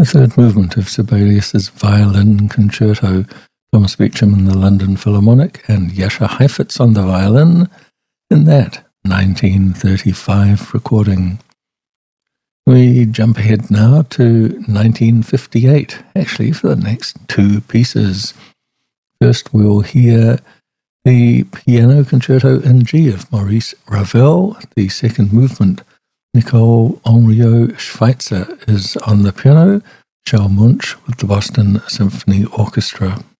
third movement of Sibelius's Violin Concerto, Thomas Beecham and the London Philharmonic, and Jascha Heifetz on the violin in that 1935 recording. We jump ahead now to 1958, actually, for the next two pieces. First, we'll hear the Piano Concerto in G of Maurice Ravel, the second movement. Nicole Henriot Schweitzer is on the piano, Charles Munch with the Boston Symphony Orchestra.